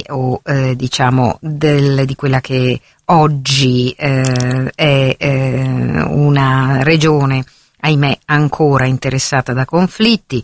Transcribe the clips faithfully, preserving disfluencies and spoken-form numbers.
o eh, diciamo del, di quella che oggi eh, è eh, una regione, ahimè, ancora interessata da conflitti,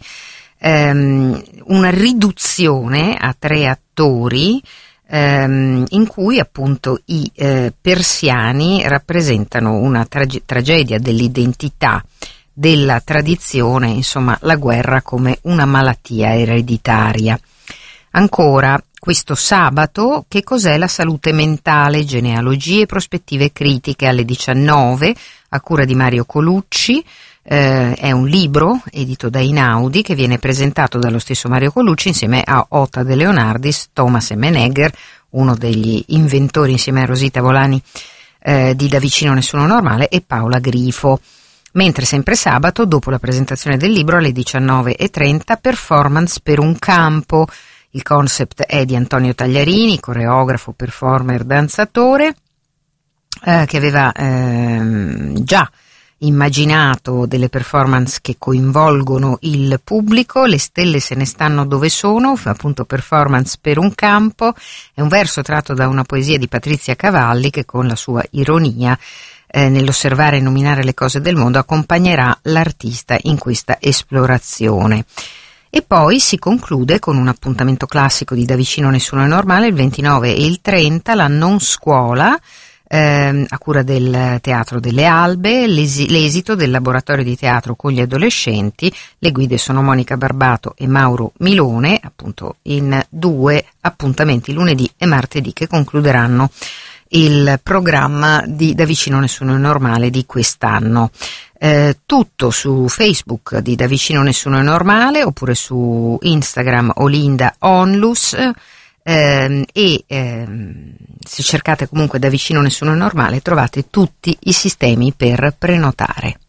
ehm, una riduzione a tre attori ehm, in cui appunto i eh, persiani rappresentano una trage- tragedia dell'identità, della tradizione, insomma la guerra come una malattia ereditaria. Ancora, questo sabato, che cos'è la salute mentale, genealogie e prospettive critiche alle diciannove, a cura di Mario Colucci. Eh, è un libro edito da Einaudi che viene presentato dallo stesso Mario Colucci insieme a Ota De Leonardis, Thomas e Menegger, uno degli inventori insieme a Rosita Volani eh, di Da vicino nessuno normale, e Paola Grifo. Mentre sempre sabato, dopo la presentazione del libro, alle diciannove e trenta, performance per un campo. Il concept è di Antonio Tagliarini, coreografo, performer, danzatore, eh, che aveva ehm, già immaginato delle performance che coinvolgono il pubblico. Le stelle se ne stanno dove sono, appunto performance per un campo. È un verso tratto da una poesia di Patrizia Cavalli che, con la sua ironia Eh, nell'osservare e nominare le cose del mondo, accompagnerà l'artista in questa esplorazione. E poi si conclude con un appuntamento classico di Da vicino nessuno è normale, il ventinove e il trenta, la Non Scuola, ehm, a cura del Teatro delle Albe, l'esi- l'esito del laboratorio di teatro con gli adolescenti. Le guide sono Monica Barbato e Mauro Milone, appunto in due appuntamenti lunedì e martedì che concluderanno il programma di Da vicino nessuno è normale di quest'anno. Eh, tutto su Facebook di Da vicino nessuno è normale, oppure su Instagram Olinda Onlus, ehm, e ehm, se cercate comunque Da vicino nessuno è normale trovate tutti i sistemi per prenotare.